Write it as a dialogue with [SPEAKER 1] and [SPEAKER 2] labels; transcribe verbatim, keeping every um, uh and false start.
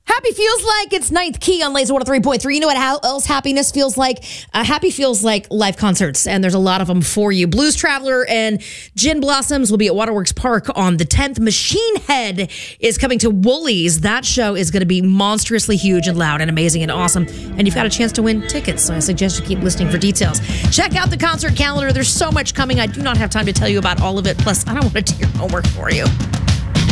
[SPEAKER 1] Happy feels like it's Ninth Key on Laser one oh three point three. You know what how else happiness feels like? Uh, happy feels like live concerts, and there's a lot of them for you. Blues Traveler and Gin Blossoms will be at Waterworks Park on the tenth. Machine Head is coming to Woolies. That show is going to be monstrously huge and loud and amazing and awesome, and you've got a chance to win tickets, so I suggest you keep listening for details. Check out the concert calendar. There's so much coming. I do not have time to tell you about all of it, plus I don't want to do your homework for you.